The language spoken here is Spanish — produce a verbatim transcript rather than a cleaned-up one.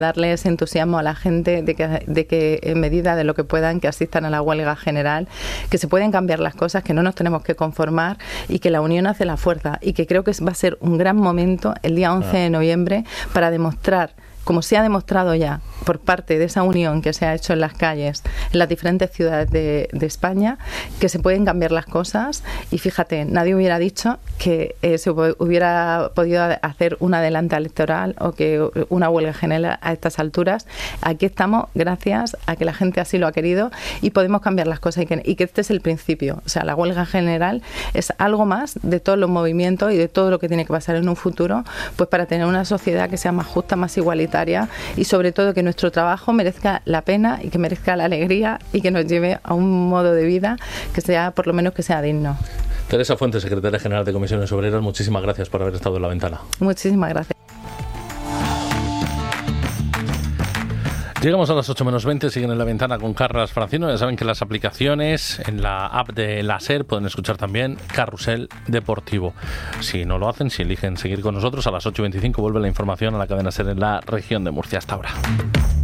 darle ese entusiasmo a la gente de que, de que en medida de lo que puedan que asistan a la huelga general, que se pueden cambiar las cosas, que no nos tenemos que conformar y que la unión hace la fuerza, y que creo que va a ser un gran momento el día once de noviembre para demostrar, como se ha demostrado ya por parte de esa unión que se ha hecho en las calles, en las diferentes ciudades de, de España, que se pueden cambiar las cosas. Y fíjate, nadie hubiera dicho que eh, se hubiera podido hacer un adelante electoral o que una huelga general a estas alturas. Aquí estamos gracias a que la gente así lo ha querido y podemos cambiar las cosas, y que, y que este es el principio. O sea, la huelga general es algo más de todos los movimientos y de todo lo que tiene que pasar en un futuro, pues para tener una sociedad que sea más justa, más igualitaria, y sobre todo que nuestro trabajo merezca la pena y que merezca la alegría y que nos lleve a un modo de vida que sea, por lo menos, que sea digno. Teresa Fuentes, secretaria general de Comisiones Obreras, muchísimas gracias por haber estado en La Ventana. Muchísimas gracias. Llegamos a las ocho menos veinte, siguen en La Ventana con Carlas Francino. Ya saben que las aplicaciones en la app de la SER pueden escuchar también Carrusel Deportivo. Si no lo hacen, si eligen seguir con nosotros, a las ocho y veinticinco vuelve la información a la cadena SER en la región de Murcia. Hasta ahora.